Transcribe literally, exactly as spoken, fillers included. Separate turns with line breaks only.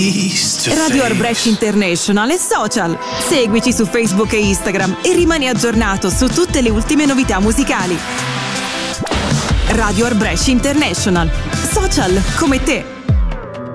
Radio Arbresh International e social. Seguici su Facebook e Instagram e rimani aggiornato su tutte le ultime novità musicali. Radio Arbresh International. Social come te.